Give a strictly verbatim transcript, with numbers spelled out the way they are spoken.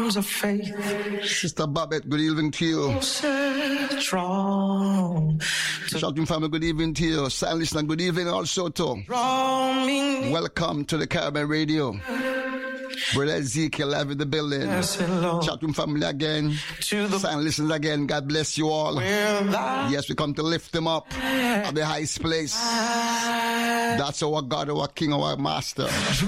arms of faith. Sister Babette, good evening to you. Strong. Shouting family, good evening to you. Silent listener, good evening also to. Welcome to the Caribbean Radio. Brother Ezekiel live in the building. Shouting family again. Silent listeners again. God bless you all. Yes, we come to lift them up at the highest place. That's our God, our King, our Master.